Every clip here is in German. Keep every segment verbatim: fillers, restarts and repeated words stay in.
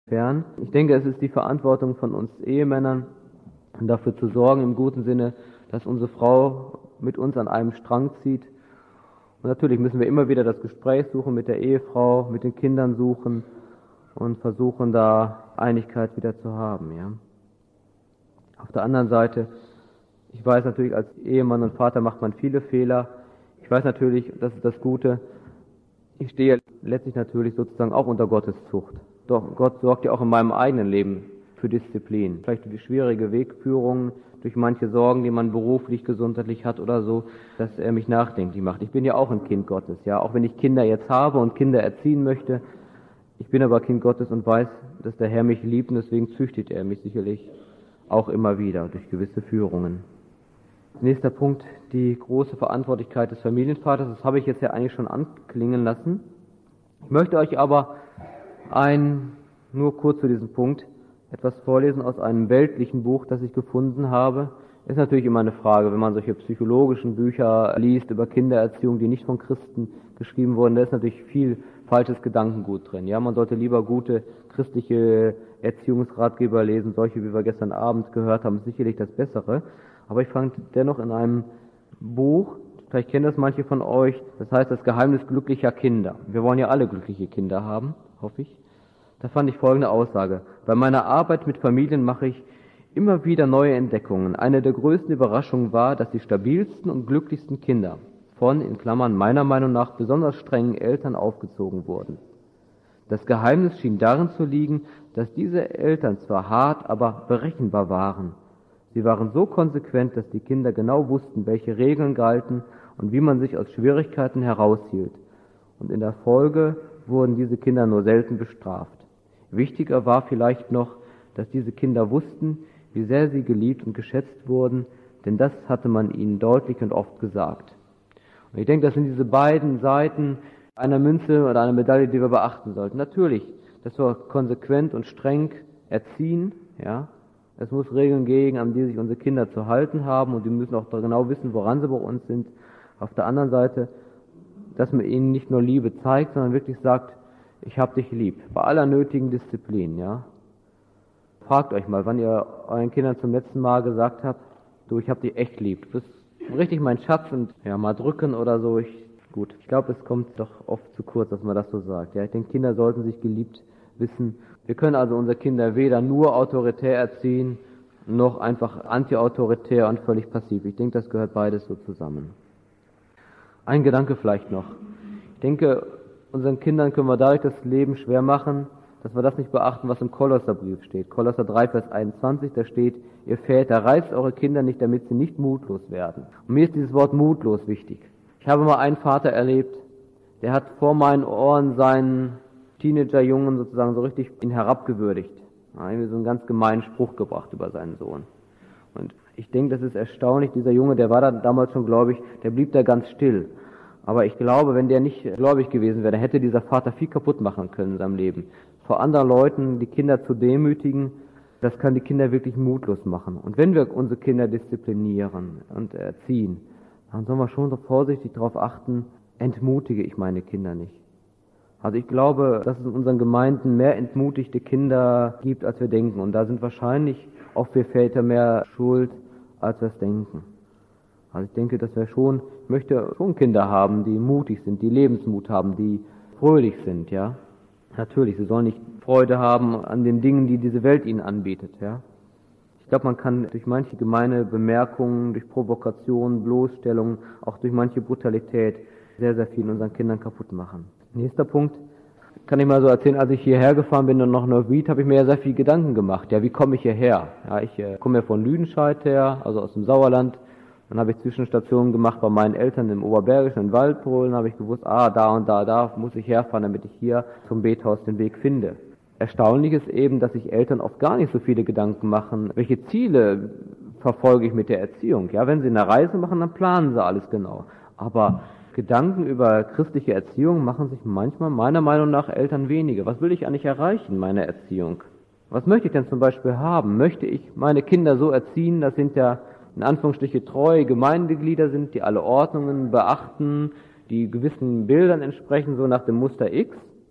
fern. Ich denke, es ist die Verantwortung von uns Ehemännern, dafür zu sorgen, im guten Sinne, dass unsere Frau mit uns an einem Strang zieht. Und natürlich müssen wir immer wieder das Gespräch suchen mit der Ehefrau, mit den Kindern suchen und versuchen, da Einigkeit wieder zu haben. Ja. Auf der anderen Seite, ich weiß natürlich, als Ehemann und Vater macht man viele Fehler. Ich weiß natürlich, das ist das Gute, ich stehe letztlich natürlich sozusagen auch unter Gottes Zucht. Doch Gott sorgt ja auch in meinem eigenen Leben für Disziplin. Vielleicht durch schwierige Wegführungen, durch manche Sorgen, die man beruflich, gesundheitlich hat oder so, dass er mich nachdenklich macht. Ich bin ja auch ein Kind Gottes, ja, auch wenn ich Kinder jetzt habe und Kinder erziehen möchte. Ich bin aber Kind Gottes und weiß, dass der Herr mich liebt und deswegen züchtet er mich sicherlich auch immer wieder durch gewisse Führungen. Nächster Punkt, die große Verantwortlichkeit des Familienvaters. Das habe ich jetzt ja eigentlich schon anklingen lassen. Ich möchte euch aber ein, nur kurz zu diesem Punkt, etwas vorlesen aus einem weltlichen Buch, das ich gefunden habe. Ist natürlich immer eine Frage, wenn man solche psychologischen Bücher liest über Kindererziehung, die nicht von Christen geschrieben wurden, da ist natürlich viel falsches Gedankengut drin. Ja, man sollte lieber gute christliche Erziehungsratgeber lesen, solche wie wir gestern Abend gehört haben, ist sicherlich das Bessere. Aber ich fand dennoch in einem Buch, vielleicht kennen das manche von euch, das heißt das Geheimnis glücklicher Kinder. Wir wollen ja alle glückliche Kinder haben, hoffe ich. Da fand ich folgende Aussage. Bei meiner Arbeit mit Familien mache ich immer wieder neue Entdeckungen. Eine der größten Überraschungen war, dass die stabilsten und glücklichsten Kinder von, in Klammern, meiner Meinung nach besonders strengen Eltern aufgezogen wurden. Das Geheimnis schien darin zu liegen, dass diese Eltern zwar hart, aber berechenbar waren. Sie waren so konsequent, dass die Kinder genau wussten, welche Regeln galten und wie man sich aus Schwierigkeiten heraushielt. Und in der Folge wurden diese Kinder nur selten bestraft. Wichtiger war vielleicht noch, dass diese Kinder wussten, wie sehr sie geliebt und geschätzt wurden, denn das hatte man ihnen deutlich und oft gesagt. Und ich denke, das sind diese beiden Seiten einer Münze oder einer Medaille, die wir beachten sollten. Natürlich, dass wir konsequent und streng erziehen, ja. Es muss Regeln geben, an die sich unsere Kinder zu halten haben und die müssen auch genau wissen, woran sie bei uns sind. Auf der anderen Seite, dass man ihnen nicht nur Liebe zeigt, sondern wirklich sagt, ich hab dich lieb, bei aller nötigen Disziplin, ja. Fragt euch mal, wann ihr euren Kindern zum letzten Mal gesagt habt, du, ich hab dich echt lieb, du bist richtig mein Schatz und ja, mal drücken oder so, ich, gut. Ich glaube, es kommt doch oft zu kurz, dass man das so sagt, ja. Ich denke, Kinder sollten sich geliebt wissen. Wir können also unsere Kinder weder nur autoritär erziehen, noch einfach anti-autoritär und völlig passiv. Ich denke, das gehört beides so zusammen. Ein Gedanke vielleicht noch. Ich denke, unseren Kindern können wir dadurch das Leben schwer machen, dass wir das nicht beachten, was im Kolosserbrief steht. Kolosser drei, Vers einundzwanzig, da steht, ihr Väter, reizt eure Kinder nicht, damit sie nicht mutlos werden. Und mir ist dieses Wort mutlos wichtig. Ich habe mal einen Vater erlebt, der hat vor meinen Ohren seinen Teenager-Jungen sozusagen so richtig ihn herabgewürdigt. Er hat irgendwie so einen ganz gemeinen Spruch gebracht über seinen Sohn. Und ich denke, das ist erstaunlich. Dieser Junge, der war da damals schon gläubig, der blieb da ganz still. Aber ich glaube, wenn der nicht gläubig gewesen wäre, dann hätte dieser Vater viel kaputt machen können in seinem Leben. Vor anderen Leuten die Kinder zu demütigen, das kann die Kinder wirklich mutlos machen. Und wenn wir unsere Kinder disziplinieren und erziehen, dann sollen wir schon so vorsichtig darauf achten, entmutige ich meine Kinder nicht. Also ich glaube, dass es in unseren Gemeinden mehr entmutigte Kinder gibt, als wir denken. Und da sind wahrscheinlich auch wir Väter mehr schuld, als wir es denken. Also ich denke, dass wir schon, ich möchte schon Kinder haben, die mutig sind, die Lebensmut haben, die fröhlich sind, ja. Natürlich, sie sollen nicht Freude haben an den Dingen, die diese Welt ihnen anbietet, ja. Ich glaube, man kann durch manche gemeine Bemerkungen, durch Provokation, Bloßstellung, auch durch manche Brutalität sehr, sehr viel unseren Kindern kaputt machen. Nächster Punkt, kann ich mal so erzählen, als ich hierher gefahren bin und noch in Neuwied, habe ich mir ja sehr viel Gedanken gemacht. Ja, wie komme ich hierher? Ja, ich äh, komme ja von Lüdenscheid her, also aus dem Sauerland. Dann habe ich Zwischenstationen gemacht bei meinen Eltern im Oberbergischen, in Waldpolen, habe ich gewusst, ah, da und da, da muss ich herfahren, damit ich hier zum Bethaus den Weg finde. Erstaunlich ist eben, dass sich Eltern oft gar nicht so viele Gedanken machen, welche Ziele verfolge ich mit der Erziehung. Ja, wenn sie eine Reise machen, dann planen sie alles genau. Aber Gedanken über christliche Erziehung machen sich manchmal meiner Meinung nach Eltern wenige. Was will ich eigentlich erreichen in meiner Erziehung? Was möchte ich denn zum Beispiel haben? Möchte ich meine Kinder so erziehen, das sind ja in Anführungsstriche treue Gemeindeglieder sind, die alle Ordnungen beachten, die gewissen Bildern entsprechen, so nach dem Muster X?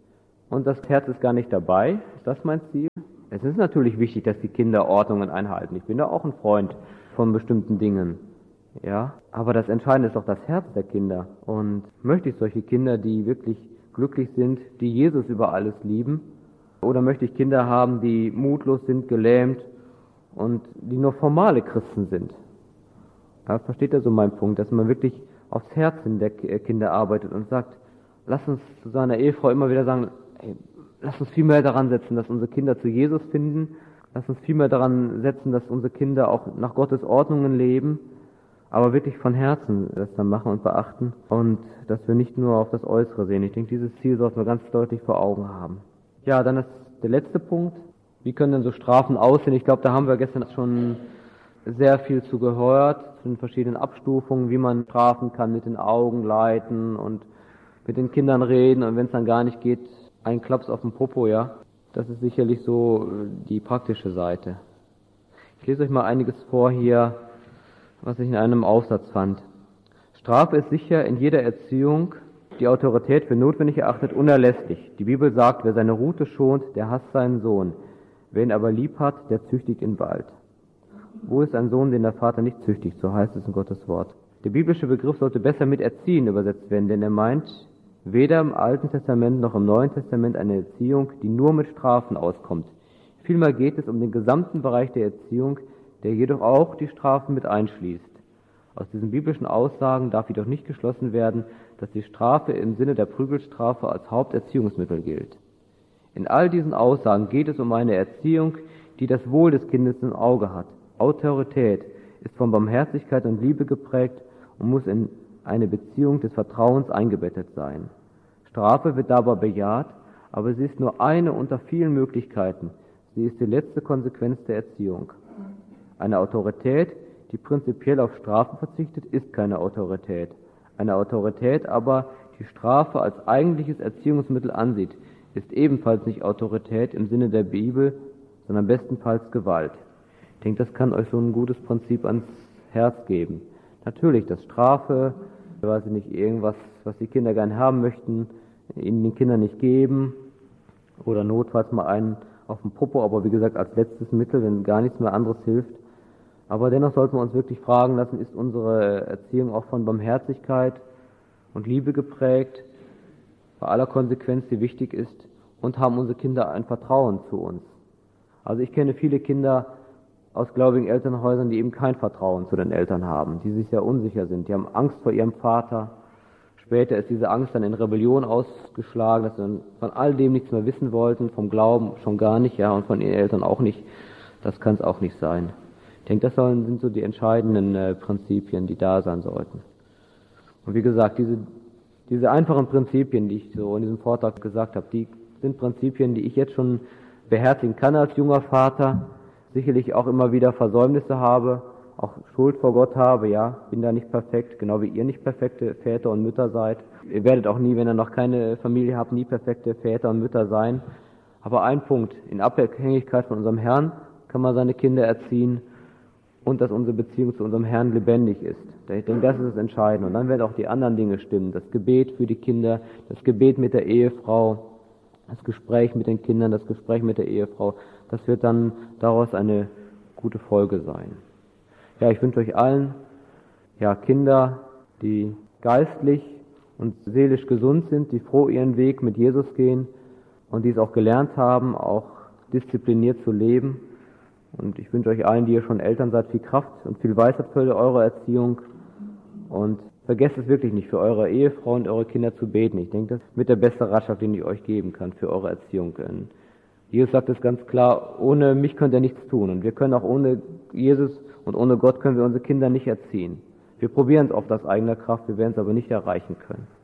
und das Herz ist gar nicht dabei. Ist das mein Ziel? Es ist natürlich wichtig, dass die Kinder Ordnungen einhalten. Ich bin da auch ein Freund von bestimmten Dingen. Ja, aber das Entscheidende ist doch das Herz der Kinder. Und möchte ich solche Kinder, die wirklich glücklich sind, die Jesus über alles lieben? Oder möchte ich Kinder haben, die mutlos sind, gelähmt und die nur formale Christen sind? Ja, versteht ihr so meinen Punkt, dass man wirklich aufs Herzen der Kinder arbeitet und sagt, lass uns zu seiner Ehefrau immer wieder sagen, hey, lass uns viel mehr daran setzen, dass unsere Kinder zu Jesus finden, lass uns viel mehr daran setzen, dass unsere Kinder auch nach Gottes Ordnungen leben, aber wirklich von Herzen das dann machen und beachten und dass wir nicht nur auf das Äußere sehen. Ich denke, dieses Ziel sollten wir ganz deutlich vor Augen haben. Ja, dann ist der letzte Punkt. Wie können denn so Strafen aussehen? Ich glaube, da haben wir gestern schon sehr viel zu gehört, zu den verschiedenen Abstufungen, wie man strafen kann, mit den Augen leiten und mit den Kindern reden und wenn es dann gar nicht geht, ein Klaps auf den Popo, ja. Das ist sicherlich so die praktische Seite. Ich lese euch mal einiges vor hier, was ich in einem Aufsatz fand. Strafe ist sicher in jeder Erziehung, die Autorität für notwendig erachtet, unerlässlich. Die Bibel sagt, wer seine Rute schont, der hasst seinen Sohn. Wer ihn aber lieb hat, der züchtigt ihn bald. Wo ist ein Sohn, den der Vater nicht züchtigt? So heißt es in Gottes Wort. Der biblische Begriff sollte besser mit Erziehen übersetzt werden, denn er meint weder im Alten Testament noch im Neuen Testament eine Erziehung, die nur mit Strafen auskommt. Vielmehr geht es um den gesamten Bereich der Erziehung, der jedoch auch die Strafen mit einschließt. Aus diesen biblischen Aussagen darf jedoch nicht geschlossen werden, dass die Strafe im Sinne der Prügelstrafe als Haupterziehungsmittel gilt. In all diesen Aussagen geht es um eine Erziehung, die das Wohl des Kindes im Auge hat. Autorität ist von Barmherzigkeit und Liebe geprägt und muss in eine Beziehung des Vertrauens eingebettet sein. Strafe wird dabei bejaht, aber sie ist nur eine unter vielen Möglichkeiten. Sie ist die letzte Konsequenz der Erziehung. Eine Autorität, die prinzipiell auf Strafen verzichtet, ist keine Autorität. Eine Autorität aber, die Strafe als eigentliches Erziehungsmittel ansieht, ist ebenfalls nicht Autorität im Sinne der Bibel, sondern bestenfalls Gewalt. Ich denke, das kann euch so ein gutes Prinzip ans Herz geben. Natürlich, dass Strafe, weiß ich nicht, irgendwas, was die Kinder gern haben möchten, ihnen den Kindern nicht geben oder notfalls mal einen auf den Popo, aber wie gesagt als letztes Mittel, wenn gar nichts mehr anderes hilft. Aber dennoch sollten wir uns wirklich fragen lassen, ist unsere Erziehung auch von Barmherzigkeit und Liebe geprägt, bei aller Konsequenz, die wichtig ist, und haben unsere Kinder ein Vertrauen zu uns. Also ich kenne viele Kinder aus gläubigen Elternhäusern, die eben kein Vertrauen zu den Eltern haben, die sich sehr unsicher sind, die haben Angst vor ihrem Vater. Später ist diese Angst dann in Rebellion ausgeschlagen, dass sie von all dem nichts mehr wissen wollten, vom Glauben schon gar nicht, ja, und von ihren Eltern auch nicht. Das kann es auch nicht sein. Ich denke, das sollen, sind so die entscheidenden äh, Prinzipien, die da sein sollten. Und wie gesagt, diese, diese einfachen Prinzipien, die ich so in diesem Vortrag gesagt habe, die sind Prinzipien, die ich jetzt schon beherzigen kann als junger Vater, sicherlich auch immer wieder Versäumnisse habe, auch Schuld vor Gott habe, ja, bin da nicht perfekt, genau wie ihr nicht perfekte Väter und Mütter seid. Ihr werdet auch nie, wenn ihr noch keine Familie habt, nie perfekte Väter und Mütter sein. Aber ein Punkt, in Abhängigkeit von unserem Herrn kann man seine Kinder erziehen und dass unsere Beziehung zu unserem Herrn lebendig ist. Ich denke, das ist das Entscheidende. Und dann werden auch die anderen Dinge stimmen. Das Gebet für die Kinder, das Gebet mit der Ehefrau, das Gespräch mit den Kindern, das Gespräch mit der Ehefrau, das wird dann daraus eine gute Folge sein. Ja, ich wünsche euch allen, ja, Kinder, die geistlich und seelisch gesund sind, die froh ihren Weg mit Jesus gehen und die es auch gelernt haben, auch diszipliniert zu leben. Und ich wünsche euch allen, die ihr schon Eltern seid, viel Kraft und viel Weisheit für eure Erziehung. Und vergesst es wirklich nicht, für eure Ehefrau und eure Kinder zu beten. Ich denke, das ist mit der beste Ratschlag, den ich euch geben kann für eure Erziehung. Jesus sagt es ganz klar, ohne mich könnt ihr nichts tun. Und wir können auch ohne Jesus und ohne Gott können wir unsere Kinder nicht erziehen. Wir probieren es oft aus eigener Kraft, wir werden es aber nicht erreichen können.